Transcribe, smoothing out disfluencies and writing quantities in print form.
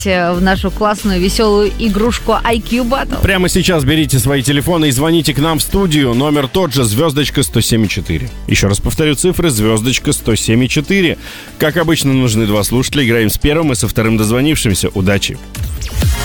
в нашу классную, веселую игрушку IQ Battle. Прямо сейчас берите свои телефоны и звоните к нам в студию. Номер тот же, звездочка 107,4. Еще раз повторю цифры, звездочка 107,4. Как обычно, нужны 2 слушателя. Играем с первым и со вторым дозвонившимся. Удачи!